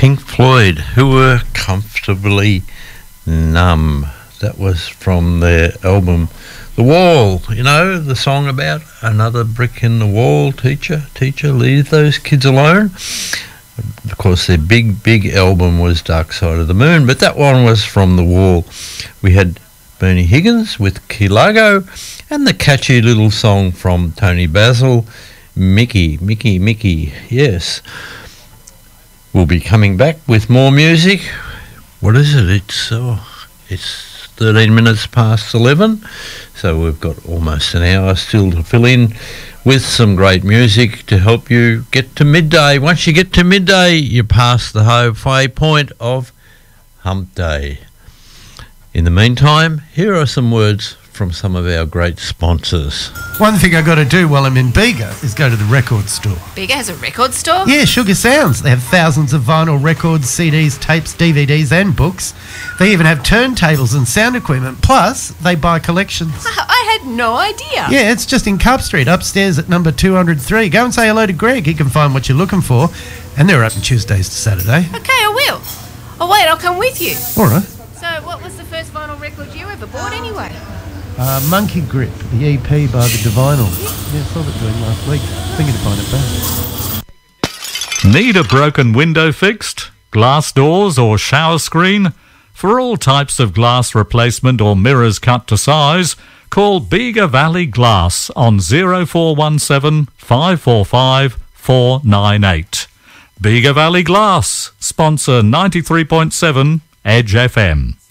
Pink Floyd, who were Comfortably Numb. That was from their album The Wall. You know, the song about another brick in the wall, teacher, leave those kids alone. Of course, their big album was Dark Side of the Moon, but that one was from The Wall. We had Bernie Higgins with Key Largo and the catchy little song from Tony Basil, Mickey, yes. We'll be coming back with more music. What is it? It's 13 minutes past 11, so we've got almost an hour still to fill in with some great music to help you get to midday. Once you get to midday, you're past the halfway point of Hump Day. In the meantime, here are some words from some of our great sponsors. One thing I got to do while I'm in Bega is go to the record store. Bega has a record store? Yeah, Sugar Sounds. They have thousands of vinyl records, CDs, tapes, DVDs and books. They even have turntables and sound equipment. Plus, they buy collections. I had no idea. Yeah, it's just in Cup Street, upstairs at number 203. Go and say hello to Greg. He can find what you're looking for. And they're open Tuesdays to Saturday. Okay, I will. Oh, wait, I'll come with you. All right. So, what was the first vinyl record you ever bought anyway? Monkey Grip, the EP by the Divinyls. Yeah, I saw that doing last week. Thinking to find it back. Need a broken window fixed? Glass doors or shower screen? For all types of glass replacement or mirrors cut to size, call Bega Valley Glass on 0417 545 498. Bega Valley Glass, sponsor 93.7 Edge FM.